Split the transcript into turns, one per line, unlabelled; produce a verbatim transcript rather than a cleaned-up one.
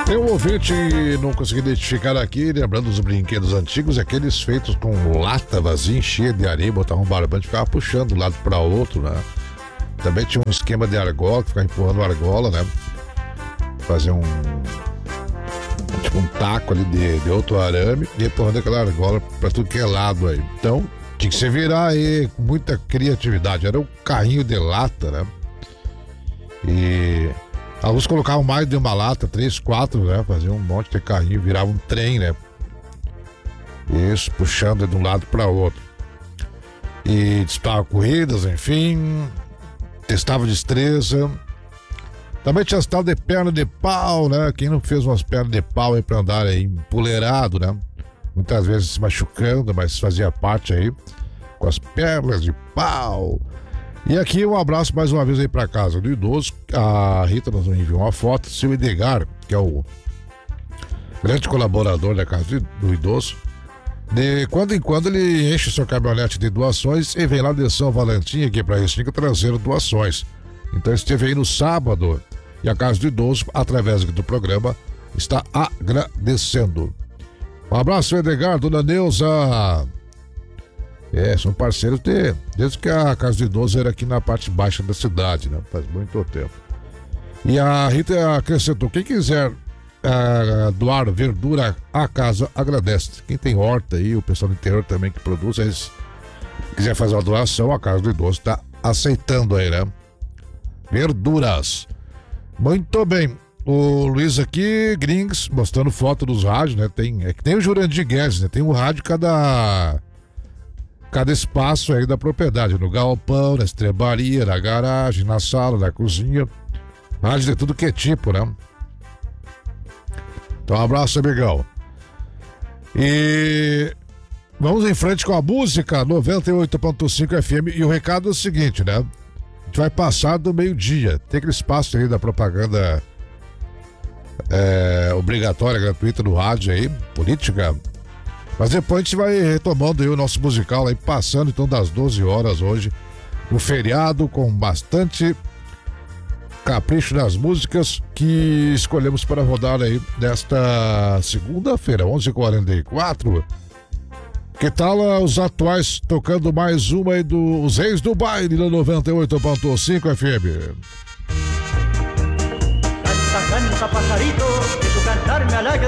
Tem um ouvinte que não consegui identificar aqui, lembrando os brinquedos antigos, aqueles feitos com lata vazia, cheia de areia, botava um barbante e ficava puxando de um lado para outro, né? Também tinha um esquema de argola, que ficava empurrando a argola, né? Fazer um tipo um taco ali de, de outro arame e empurrando aquela argola para tudo que é lado aí. Então, tinha que se virar aí com muita criatividade. Era um carrinho de lata, né? E alguns colocavam mais de uma lata, três, quatro, né? Faziam um monte de carrinho, virava um trem, né? Isso, puxando de um lado para o outro. E disputava corridas, enfim. Testava destreza. Também tinha as tal de perna de pau, né? Quem não fez umas pernas de pau aí pra andar aí empoleirado, né? Muitas vezes se machucando, mas fazia parte aí com as pernas de pau. E aqui um abraço mais uma vez aí pra casa do idoso. A Rita nos enviou uma foto. Seu Edgar, que é o grande colaborador da casa do idoso, de quando em quando ele enche sua caminhonete de doações e vem lá de São Valentim aqui pra Restinga trazendo doações. Então esteve aí no sábado e a casa do idoso, através do programa, está agradecendo. Um abraço, Edgar, dona Neuza. É, são parceiros de, desde que a casa do idoso era aqui na parte baixa da cidade, né? Faz muito tempo. E a Rita acrescentou, quem quiser uh, doar verdura à casa, agradece. Quem tem horta aí, o pessoal do interior também que produz, eles quiser fazer uma doação, a casa do idoso está aceitando aí, né? Verduras. Muito bem. O Luiz aqui, Grings, mostrando foto dos rádios, né? Tem, é que tem o Jurandir Guedes, né? Tem um rádio cada... cada espaço aí da propriedade, no galpão, na estrebaria, na garagem, na sala, na cozinha. Rádio de tudo que é tipo, né? Então, um abraço, amigão. E vamos em frente com a música noventa e oito ponto cinco F M. E o recado é o seguinte, né? A gente vai passar do meio-dia. Tem aquele espaço aí da propaganda é, obrigatória, gratuita do rádio aí, política. Mas depois a gente vai retomando aí o nosso musical aí, passando então das doze horas hoje, no feriado, com bastante capricho nas músicas que escolhemos para rodar aí nesta segunda-feira, onze e quarenta e quatro. Que tal uh, os atuais tocando mais uma aí dos Reis do Baile no noventa e oito ponto cinco F M.
Canta, canta, pajarito, que tu cantar me alegra.